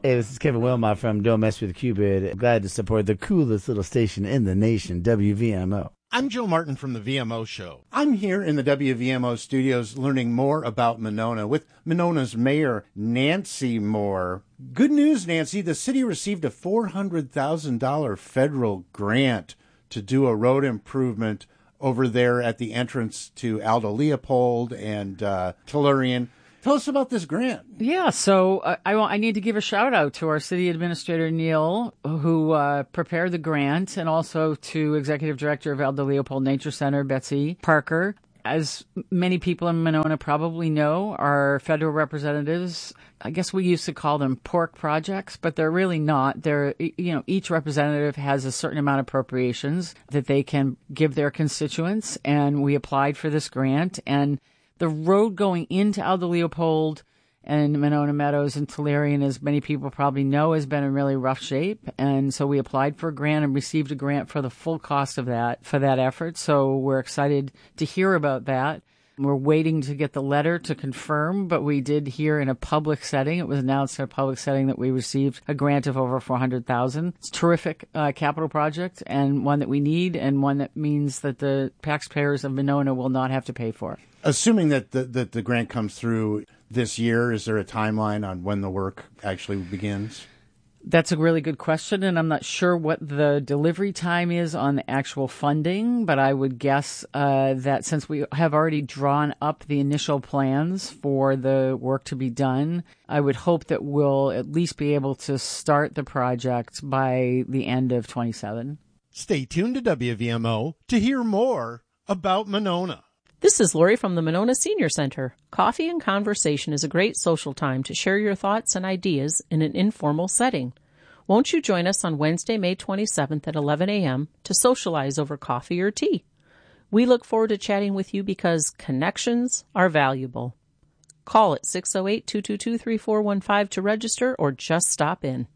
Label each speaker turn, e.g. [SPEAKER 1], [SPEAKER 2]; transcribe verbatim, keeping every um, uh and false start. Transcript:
[SPEAKER 1] Hey, this is Kevin Wilmot from Don't Mess with Cupid. I'm glad to support the coolest little station in the nation, W V M O.
[SPEAKER 2] I'm Joe Martin from the V M O Show.
[SPEAKER 3] I'm here in the W V M O studios learning more about Monona with Monona's mayor, Nancy Moore. Good news, Nancy. The city received a four hundred thousand dollars federal grant to do a road improvement over there at the entrance to Aldo Leopold and uh, Tellurian. Tell us about this grant.
[SPEAKER 4] Yeah, so uh, I, I need to give a shout out to our city administrator, Neil, who uh, prepared the grant, and also to Executive Director of Aldo Leopold Nature Center, Betsy Parker. As many people in Monona probably know, our federal representatives, I guess we used to call them pork projects, but they're really not. They're, you know, each representative has a certain amount of appropriations that they can give their constituents, and we applied for this grant, and the road going into Aldo Leopold and Monona Meadows and Tellurian, as many people probably know, has been in really rough shape. And so we applied for a grant and received a grant for the full cost of that, for that effort. So we're excited to hear about that. We're waiting to get the letter to confirm, but we did hear in a public setting, it was announced in a public setting, that we received a grant of over four hundred thousand dollars. It's a terrific uh, capital project, and one that we need, and one that means that the taxpayers of Monona will not have to pay for.
[SPEAKER 3] Assuming that the, that the grant comes through this year, is there a timeline on when the work actually begins?
[SPEAKER 4] That's a really good question, and I'm not sure what the delivery time is on the actual funding, but I would guess uh, that since we have already drawn up the initial plans for the work to be done, I would hope that we'll at least be able to start the project by the end of twenty-seven.
[SPEAKER 2] Stay tuned to W V M O to hear more about Monona.
[SPEAKER 5] This is Lori from the Monona Senior Center. Coffee and conversation is a great social time to share your thoughts and ideas in an informal setting. Won't you join us on Wednesday, May twenty-seventh at eleven a.m. to socialize over coffee or tea? We look forward to chatting with you because connections are valuable. Call at six oh eight, two two two, three four one five to register or just stop in.